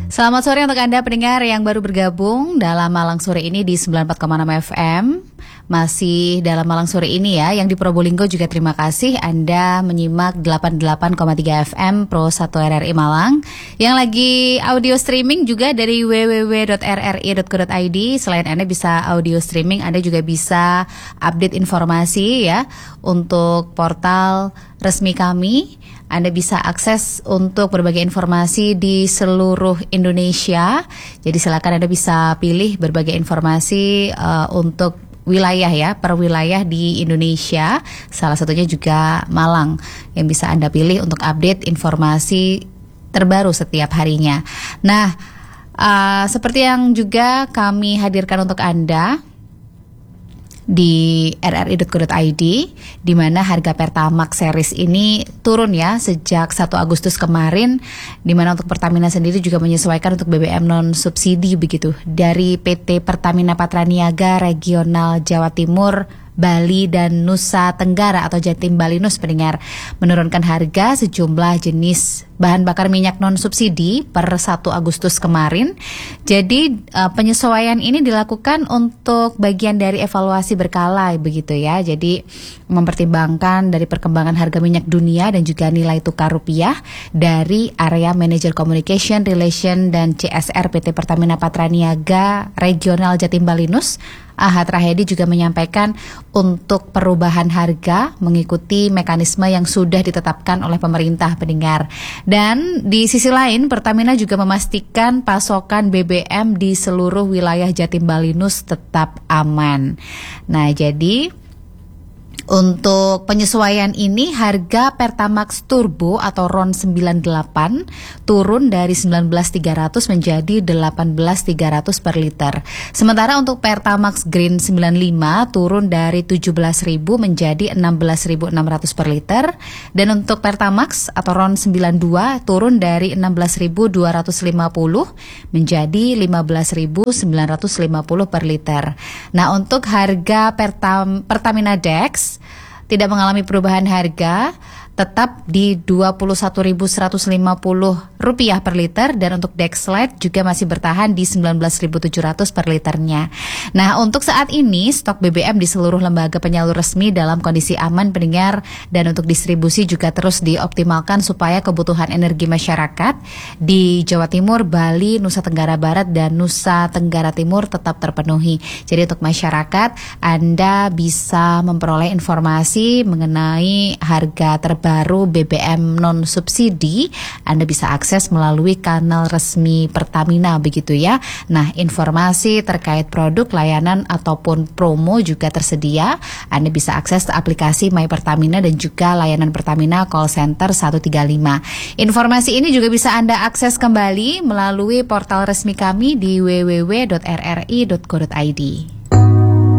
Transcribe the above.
Selamat sore untuk Anda pendengar yang baru bergabung dalam Malang Sore ini di 94,6 FM. Masih dalam Malang Sore ini ya, yang di Probolinggo juga terima kasih Anda menyimak 88,3 FM Pro 1 RRI Malang. Yang lagi audio streaming juga dari www.rri.co.id. Selain Anda bisa audio streaming, Anda juga bisa update informasi ya untuk portal resmi kami. Anda bisa akses untuk berbagai informasi di seluruh Indonesia. Jadi silakan Anda bisa pilih berbagai informasi untuk wilayah ya, per wilayah di Indonesia. Salah satunya juga Malang yang bisa Anda pilih untuk update informasi terbaru setiap harinya. Nah, seperti yang juga kami hadirkan untuk Anda di rri.co.id, di mana harga Pertamax series ini turun ya sejak 1 Agustus kemarin, di mana untuk Pertamina sendiri juga menyesuaikan untuk BBM non subsidi begitu dari PT Pertamina Patraniaga Regional Jawa Timur, Bali dan Nusa Tenggara atau Jatim Balinus pendengar, menurunkan harga sejumlah jenis bahan bakar minyak non subsidi per 1 Agustus kemarin. Jadi penyesuaian ini dilakukan untuk bagian dari evaluasi berkala begitu ya. Jadi mempertimbangkan dari perkembangan harga minyak dunia dan juga nilai tukar rupiah dari area Manager Communication, Relation dan CSR PT Pertamina Patraniaga Regional Jatim Balinus, Ahad Rahedi juga menyampaikan untuk perubahan harga mengikuti mekanisme yang sudah ditetapkan oleh pemerintah pendengar. Dan di sisi lain Pertamina juga memastikan pasokan BBM di seluruh wilayah Jatim Balinus tetap aman. Nah, jadi untuk penyesuaian ini harga Pertamax Turbo atau RON 98 turun dari 19.300 menjadi 18.300 per liter. Sementara untuk Pertamax Green 95 turun dari 17.000 menjadi 16.600 per liter. Dan untuk Pertamax atau RON 92 turun dari 16.250 menjadi 15.950 per liter. Nah, untuk harga Pertamina Dex tidak mengalami perubahan harga, tetap di Rp21.150 per liter, dan untuk Dexlite juga masih bertahan di 19.700 per liternya. Nah, untuk saat ini stok BBM di seluruh lembaga penyalur resmi dalam kondisi aman pendengar, dan untuk distribusi juga terus dioptimalkan supaya kebutuhan energi masyarakat di Jawa Timur, Bali, Nusa Tenggara Barat dan Nusa Tenggara Timur tetap terpenuhi. Jadi untuk masyarakat, Anda bisa memperoleh informasi mengenai harga terbaru BBM non subsidi. Anda bisa akses melalui kanal resmi Pertamina begitu ya. Nah, informasi terkait produk, layanan ataupun promo juga tersedia. Anda bisa akses aplikasi My Pertamina dan juga layanan Pertamina Call Center 135. Informasi ini juga bisa Anda akses kembali melalui portal resmi kami di www.rri.co.id.